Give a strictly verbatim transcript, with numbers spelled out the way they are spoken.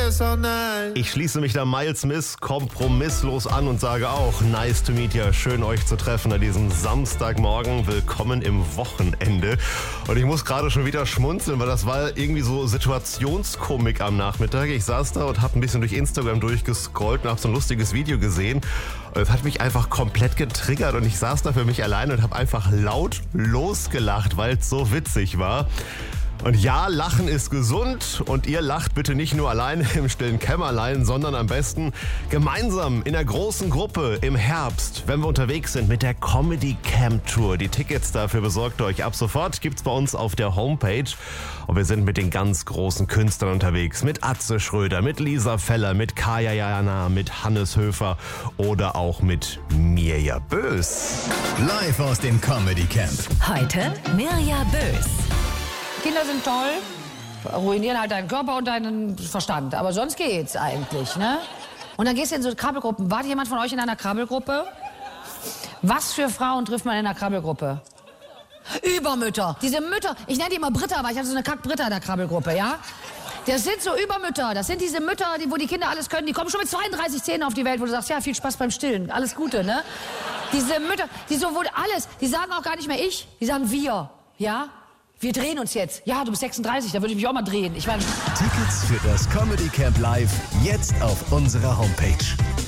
yes or nein. Ich schließe mich da Miles Smith kompromisslos an und sage auch, nice to meet you, schön euch zu treffen an diesem Samstagmorgen. Willkommen im Wochenende. Und ich muss gerade schon wieder schmunzeln, weil das war irgendwie so Situationskomik am Nachmittag. Ich saß da und habe ein bisschen durch Instagram durchgescrollt und habe so ein lustiges Video gesehen. Und es hat mich einfach komplett getriggert und ich saß da für mich alleine und habe einfach laut losgelacht, weil es so witzig war. Und ja, Lachen ist gesund und ihr lacht bitte nicht nur alleine im stillen Kämmerlein, sondern am besten gemeinsam in der großen Gruppe im Herbst, wenn wir unterwegs sind mit der Comedy Camp Tour. Die Tickets dafür besorgt ihr euch ab sofort, gibt's bei uns auf der Homepage. Und wir sind mit den ganz großen Künstlern unterwegs, mit Atze Schröder, mit Lisa Feller, mit Kaya Jana, mit Hannes Höfer oder auch mit Mirja Bös. Live aus dem Comedy Camp. Heute Mirja Bös. Kinder sind toll, ruinieren halt deinen Körper und deinen Verstand. Aber sonst geht's eigentlich, ne? Und dann gehst du in so Krabbelgruppen. War jemand von euch in einer Krabbelgruppe? Was für Frauen trifft man in einer Krabbelgruppe? Übermütter. Diese Mütter, ich nenne die immer Britta, weil ich hatte so eine Kack-Britta in der Krabbelgruppe, ja? Das sind so Übermütter. Das sind diese Mütter, die, wo die Kinder alles können. Die kommen schon mit zweiunddreißig Zähnen auf die Welt, wo du sagst, ja, viel Spaß beim Stillen. Alles Gute, ne? Diese Mütter, die so wohl alles, die sagen auch gar nicht mehr ich, die sagen wir, ja? Wir drehen uns jetzt. Ja, du bist sechsunddreißig, da würde ich mich auch mal drehen. Ich meine... Tickets für das Comedy Camp Live jetzt auf unserer Homepage.